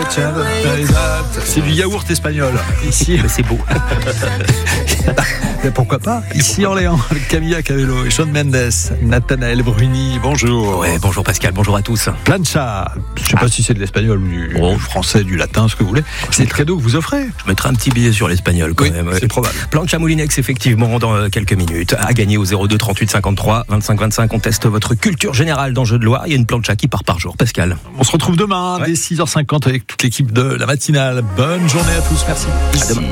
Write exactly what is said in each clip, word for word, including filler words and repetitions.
C'est du yaourt espagnol. Ici, c'est beau. Mais pourquoi pas? Ici Orléans, avec Camilla Cabello et Shawn Mendes, Nathanaël Bruni. Bonjour. Ouais, bonjour Pascal, bonjour à tous. Plancha. Je ne sais pas ah. si c'est de l'espagnol ou du, oh. du français, du latin, ce que vous voulez. C'est le cadeau que vous offrez. Je mettrai un petit billet sur l'espagnol quand oui, même. C'est probable. Plancha Moulinex, effectivement, dans quelques minutes. À gagner au zéro deux trente-huit cinquante-trois vingt-cinq vingt-cinq. On teste votre culture générale dans Jeux de Loire. Il y a une plancha qui part par jour. Pascal. On se retrouve demain ouais. dès six heures cinquante avec toute l'équipe de la matinale. Bonne journée à tous. Merci. Ici, à demain.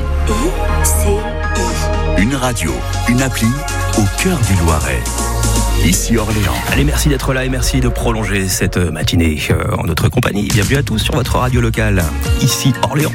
Une radio, une appli au cœur du Loiret. Ici Orléans. Allez, merci d'être là et merci de prolonger cette matinée euh, en notre compagnie. Bienvenue à tous sur votre radio locale. Ici Orléans.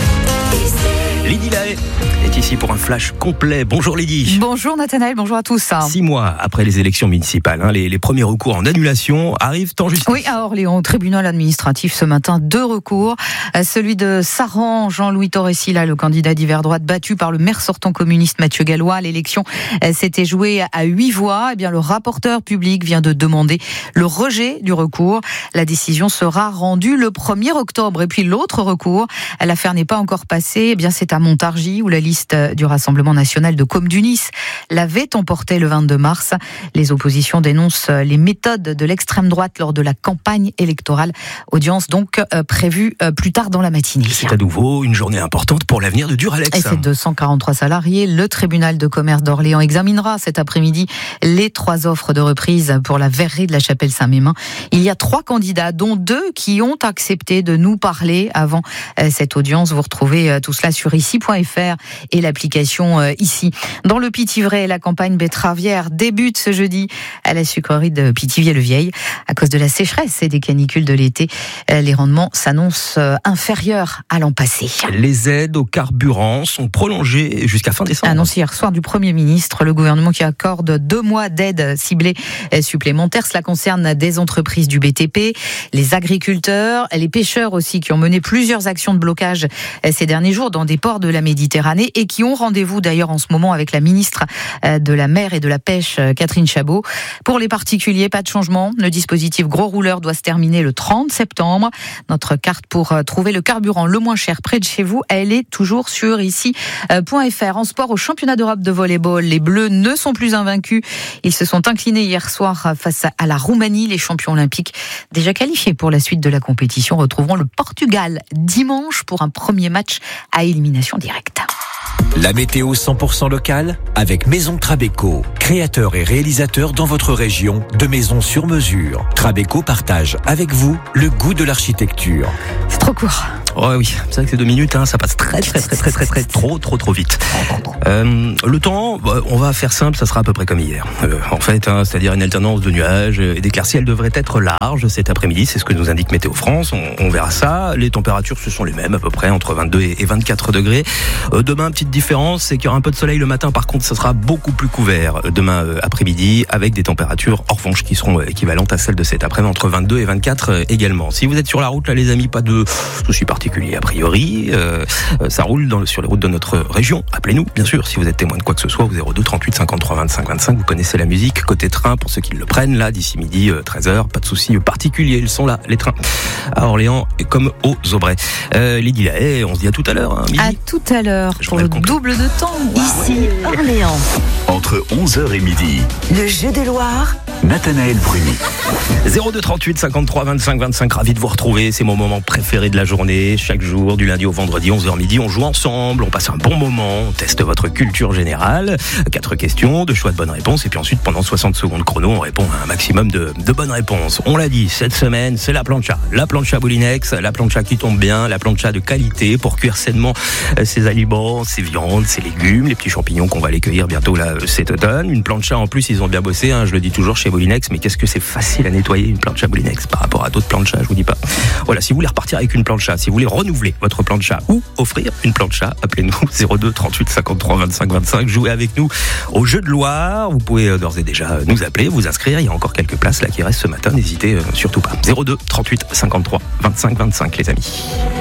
Lydie Lahaye est ici pour un flash complet. Bonjour Lydie. Bonjour Nathanaël, bonjour à tous. Six mois après les élections municipales, hein, les, les premiers recours en annulation arrivent en justice. Oui, à Orléans, au tribunal administratif ce matin, deux recours. Celui de Saran, Jean-Louis Torresilla, le candidat d'hiver droite, battu par le maire sortant communiste Mathieu Gallois. L'élection s'était jouée à huit voix. Eh bien, le rapporteur public vient de demander le rejet du recours. La décision sera rendue le premier octobre. Et puis l'autre recours, l'affaire n'est pas encore passée. Eh bien, c'est à Montargis, où la liste du Rassemblement national de Comdunis l'avait emporté le vingt-deux mars. Les oppositions dénoncent les méthodes de l'extrême droite lors de la campagne électorale. Audience donc euh, prévue euh, plus tard dans la matinée. C'est à nouveau une journée importante pour l'avenir de Duralex. Et c'est deux cent quarante-trois salariés. Le tribunal de commerce d'Orléans examinera cet après-midi les trois offres de reprise pour la verrerie de la Chapelle-Saint-Mémin. Il y a trois candidats, dont deux qui ont accepté de nous parler avant euh, cette audience. Vous retrouvez euh, tout cela sur ici point f r et l'application euh, ici. Dans le Pithiviers, la campagne betteravière débute ce jeudi à la sucrerie de Pithiviers-le-Vieil. À cause de la sécheresse et des canicules de l'été, euh, les rendements s'annoncent euh, inférieurs à l'an passé. Les aides au carburant sont prolongées jusqu'à fin décembre. Annoncé hier soir du Premier ministre, le gouvernement qui accorde deux mois d'aide ciblée supplémentaires. Cela concerne des entreprises du B T P, les agriculteurs, les pêcheurs aussi qui ont mené plusieurs actions de blocage ces derniers jours dans des ports de la Méditerranée et qui ont rendez-vous d'ailleurs en ce moment avec la ministre de la Mer et de la Pêche, Catherine Chabot. Pour les particuliers, pas de changement. Le dispositif gros rouleur doit se terminer le trente septembre. Notre carte pour trouver le carburant le moins cher près de chez vous, elle est toujours sur ici point f r. En sport, au championnat d'Europe de volleyball, les Bleus ne sont plus invaincus. Ils se sont inclinés hier soir face à la Roumanie. Les champions olympiques déjà qualifiés pour la suite de la compétition retrouveront le Portugal dimanche pour un premier match à élimination directe. La météo cent pour cent locale avec Maison Trabeco, créateur et réalisateur dans votre région de maisons sur mesure. Trabeco partage avec vous le goût de l'architecture. C'est trop court. Oh oui, c'est vrai que c'est deux minutes, hein, ça passe très très très très très très trop trop trop vite. Euh, le temps, bah, on va faire simple, ça sera à peu près comme hier. Euh, en fait, hein, c'est-à-dire une alternance de nuages et d'éclaircies. Elle devrait être large cet après-midi, c'est ce que nous indique Météo France. On, on verra ça. Les températures, ce sont les mêmes à peu près entre vingt-deux et vingt-quatre degrés. Euh, demain, petite différence, c'est qu'il y aura un peu de soleil le matin. Par contre, ça sera beaucoup plus couvert demain euh, après-midi avec des températures en revanche qui seront euh, équivalentes à celles de cet après-midi entre vingt-deux et vingt-quatre euh, également. Si vous êtes sur la route, là, les amis, pas de soucis particuliers. A priori, euh, ça roule dans le, sur les routes de notre région. Appelez-nous, bien sûr, si vous êtes témoin de quoi que ce soit, au zéro deux trente-huit cinquante-trois vingt-cinq vingt-cinq. Vous connaissez la musique. Côté train, pour ceux qui le prennent, là, d'ici midi, euh, treize heures, pas de soucis particuliers. Ils sont là, les trains, à Orléans, et comme aux Aubrais. Euh, Lydie Lahaye, on se dit à tout à l'heure. Hein, midi. À tout à l'heure, pour le double de temps. Ici, Orléans. Entre onze heures et midi. Le Jeu de Loire. Nathanaël Bruni. zéro deux trente-huit cinquante-trois vingt-cinq vingt-cinq. Ravi de vous retrouver. C'est mon moment préféré de la journée. Chaque jour, du lundi au vendredi, onze heures midi, on joue ensemble. On passe un bon moment. On teste votre culture générale. Quatre questions, deux choix de bonnes réponses. Et puis ensuite, pendant soixante secondes chrono, on répond à un maximum de, de bonnes réponses. On l'a dit, cette semaine, c'est la plancha. La plancha Moulinex. La plancha qui tombe bien. La plancha de qualité pour cuire sainement ses aliments, ses viandes, ses légumes, les petits champignons qu'on va aller cueillir bientôt là cet automne. Une plancha en plus, ils ont bien bossé. Hein, je le dis toujours chez Moulinex, mais qu'est-ce que c'est facile à nettoyer une plancha Moulinex par rapport à d'autres planchas, je vous dis pas. Voilà, si vous voulez repartir avec une plancha, si vous voulez renouveler votre plancha ou offrir une plancha, appelez-nous zéro deux trente-huit cinquante-trois vingt-cinq vingt-cinq, jouez avec nous au Jeu de Loire. Vous pouvez d'ores et déjà nous appeler, vous inscrire, il y a encore quelques places là qui restent ce matin, n'hésitez surtout pas. zéro deux trente-huit cinquante-trois vingt-cinq vingt-cinq les amis.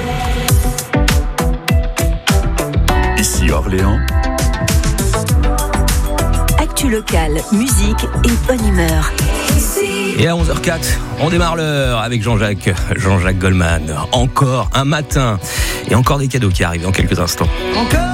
Ici Orléans. Actu locale, musique et bonne humeur. Ici Et à onze heures zéro quatre, on démarre l'heure avec Jean-Jacques, Jean-Jacques Goldman. Encore un matin et encore des cadeaux qui arrivent dans quelques instants. Encore